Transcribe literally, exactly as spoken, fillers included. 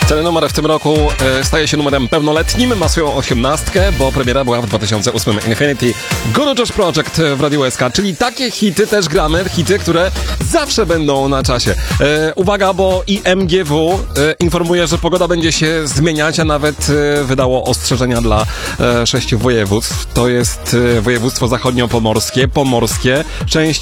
Ten numer w tym roku e, staje się numerem pełnoletnim, ma swoją osiemnastkę, bo premiera była w dwa tysiące ósmym. Infinity, Guru Josh Project w Radiu S K, czyli takie hity też gramy, hity, które zawsze będą na czasie. E, uwaga, bo I M G W e, informuje, że pogoda będzie się zmieniać, a nawet e, wydało ostrzeżenia dla e, sześciu województw. To jest e, województwo zachodniopomorskie, pomorskie, część